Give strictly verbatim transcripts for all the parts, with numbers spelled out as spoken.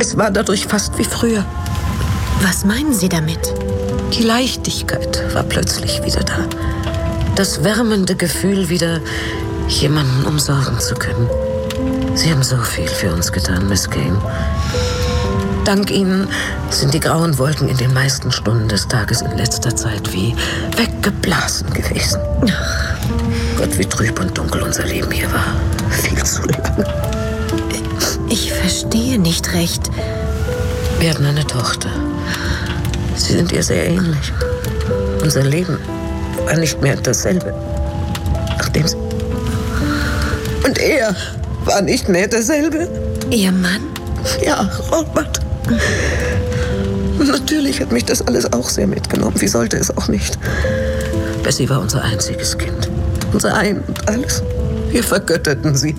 Es war dadurch fast wie früher. Was meinen Sie damit? Die Leichtigkeit war plötzlich wieder da. Das wärmende Gefühl, wieder jemanden umsorgen zu können. Sie haben so viel für uns getan, Miss Kane. Dank Ihnen sind die grauen Wolken in den meisten Stunden des Tages in letzter Zeit wie weggeblasen gewesen. Ach, Gott, wie trüb und dunkel unser Leben hier war. Viel zu lang. Ich verstehe nicht recht. Wir hatten eine Tochter. Sie sind ihr sehr ähnlich. Unser Leben war nicht mehr dasselbe. Nachdem sie... Und er war nicht mehr derselbe. Ihr Mann? Ja, Robert. Natürlich hat mich das alles auch sehr mitgenommen. Wie sollte es auch nicht? Bessie war unser einziges Kind. Unser Ein und alles. Wir vergötterten sie.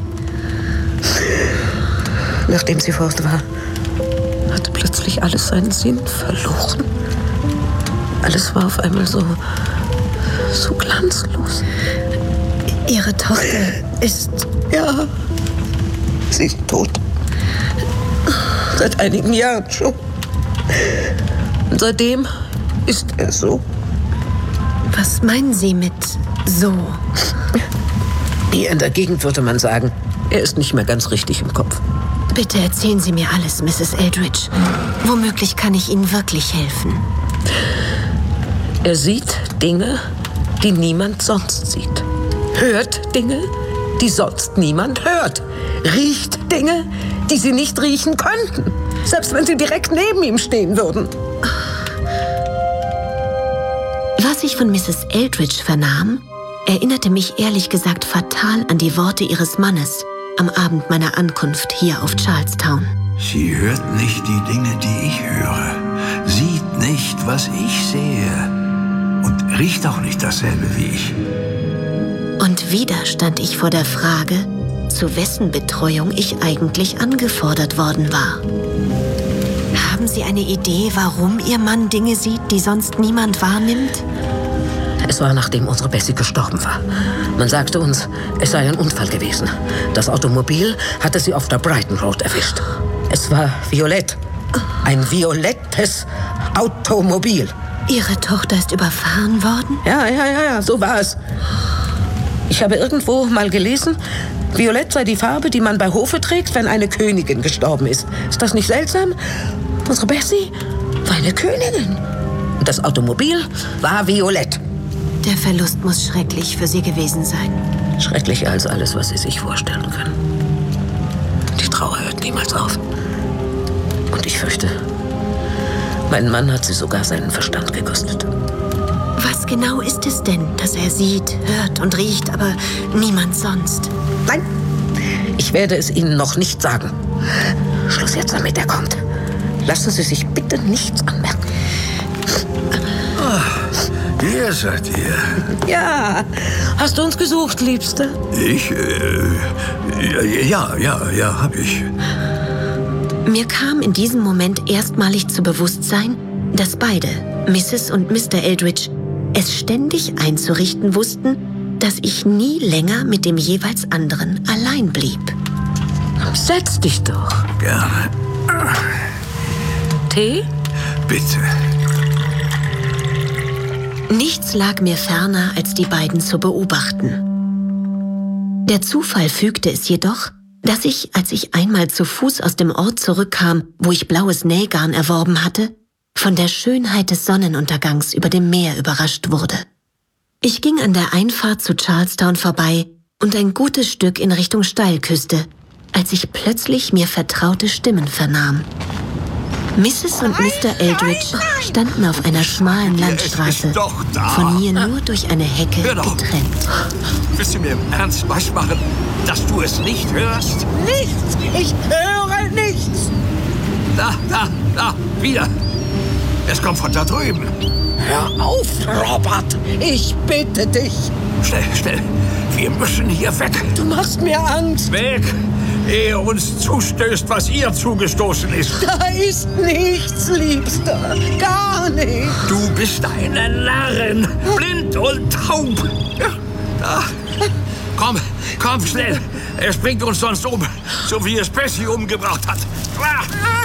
Nachdem sie fort war, hatte plötzlich alles seinen Sinn verloren. Alles war auf einmal so, so glanzlos. Ihre Tochter ist... Ja, sie ist tot. Seit einigen Jahren schon. Und seitdem ist er so. Was meinen Sie mit so? Hier in der Gegend würde man sagen, er ist nicht mehr ganz richtig im Kopf. Bitte erzählen Sie mir alles, Misses Eldridge. Womöglich kann ich Ihnen wirklich helfen. Er sieht Dinge, die niemand sonst sieht. Hört Dinge, die sonst niemand hört. Riecht Dinge, die Sie nicht riechen könnten. Selbst wenn Sie direkt neben ihm stehen würden. Was ich von Misses Eldridge vernahm, erinnerte mich ehrlich gesagt fatal an die Worte ihres Mannes am Abend meiner Ankunft hier auf Charlestown. Sie hört nicht die Dinge, die ich höre, sieht nicht, was ich sehe und riecht auch nicht dasselbe wie ich. Und wieder stand ich vor der Frage, zu wessen Betreuung ich eigentlich angefordert worden war. Haben Sie eine Idee, warum Ihr Mann Dinge sieht, die sonst niemand wahrnimmt? Es war, nachdem unsere Bessie gestorben war. Man sagte uns, es sei ein Unfall gewesen. Das Automobil hatte sie auf der Brighton Road erwischt. Es war violett. Ein violettes Automobil. Ihre Tochter ist überfahren worden? Ja, ja, ja, ja, so war es. Ich habe irgendwo mal gelesen, violett sei die Farbe, die man bei Hofe trägt, wenn eine Königin gestorben ist. Ist das nicht seltsam? Unsere Bessie war eine Königin. Und das Automobil war violett. Der Verlust muss schrecklich für Sie gewesen sein. Schrecklicher als alles, was Sie sich vorstellen können. Die Trauer hört niemals auf. Und ich fürchte, mein Mann hat sie sogar seinen Verstand gekostet. Was genau ist es denn, dass er sieht, hört und riecht, aber niemand sonst? Nein, ich werde es Ihnen noch nicht sagen. Schluss jetzt damit, er kommt. Lassen Sie sich bitte nichts anmerken. Oh, ihr seid ihr. Ja, hast du uns gesucht, Liebste? Ich? Äh, ja, ja, ja, hab ich. Mir kam in diesem Moment erstmalig zu Bewusstsein, dass beide, Misses und Mister Eldridge, es ständig einzurichten wussten, dass ich nie länger mit dem jeweils anderen allein blieb. Setz dich doch. Gerne. Tee? Bitte. Nichts lag mir ferner, als die beiden zu beobachten. Der Zufall fügte es jedoch, dass ich, als ich einmal zu Fuß aus dem Ort zurückkam, wo ich blaues Nähgarn erworben hatte, von der Schönheit des Sonnenuntergangs über dem Meer überrascht wurde. Ich ging an der Einfahrt zu Charlestown vorbei und ein gutes Stück in Richtung Steilküste, als ich plötzlich mir vertraute Stimmen vernahm. Misses und Mister Eldridge standen auf einer schmalen Landstraße, von hier nur durch eine Hecke getrennt. Willst du mir im Ernst weismachen, dass du es nicht hörst? Nichts! Ich höre nichts! Da, da, da, wieder! Es kommt von da drüben. Hör auf, Robert! Ich bitte dich! Schnell, schnell! Wir müssen hier weg! Du machst mir Angst! Weg! Ehe uns zustößt, was ihr zugestoßen ist. Da ist nichts, Liebster. Gar nichts. Du bist eine Narrin. Blind und taub. Da. Komm, komm schnell. Er bringt uns sonst um, so wie es Bessie umgebracht hat.